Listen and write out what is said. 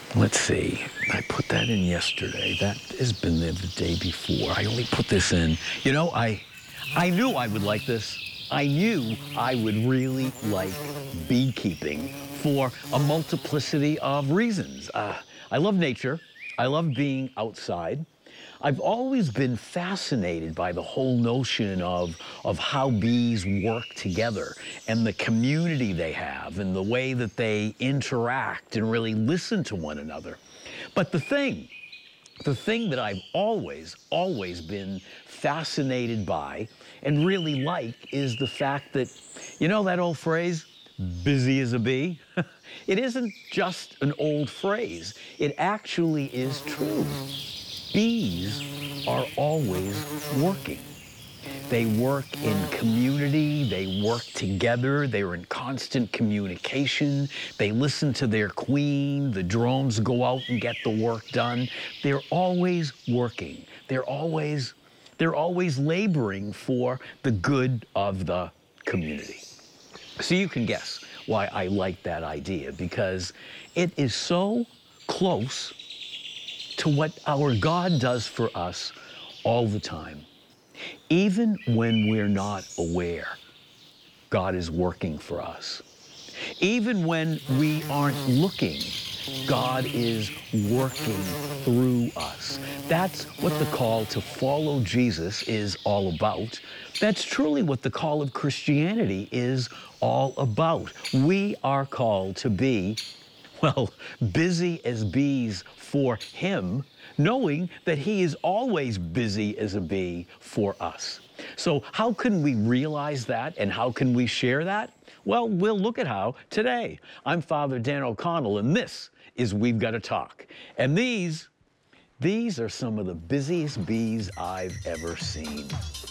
Let's see. I put that in yesterday. That has been there the day before. I only put this in. You know, I knew I would like this. I knew I would really like beekeeping for a multiplicity of reasons. I love nature. I love being outside. I've always been fascinated by the whole notion of how bees work together and the community they have and the way that they interact and really listen to one another. But the thing that I've always been fascinated by and really like is the fact that, you know that old phrase, busy as a bee? It isn't just an old phrase. It actually is true. Bees are always working. They work in community, they work together, they're in constant communication, they listen to their queen, the drones go out and get the work done. They're always working. They're always laboring for the good of the community. So you can guess why I like that idea, because it is so close to what our God does for us all the time. Even when we're not aware, God is working for us. Even when we aren't looking, God is working through us. That's what the call to follow Jesus is all about. That's truly what the call of Christianity is all about. We are called to be, well, busy as bees for Him, knowing that He is always busy as a bee for us. So how can we realize that and how can we share that? Well, we'll look at how today. I'm Father Dan O'Connell, and this is We've Got to Talk. And these are some of the busiest bees I've ever seen.